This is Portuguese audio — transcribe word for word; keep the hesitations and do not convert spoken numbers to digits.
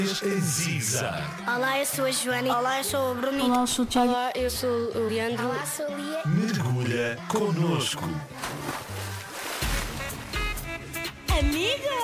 Em Ziza. Olá, eu sou a Joana. Olá, eu sou o Bruno. Olá, eu sou o Tiago. Olá, eu sou o Leandro. Olá, sou a Lia. Mergulha connosco. Amiga!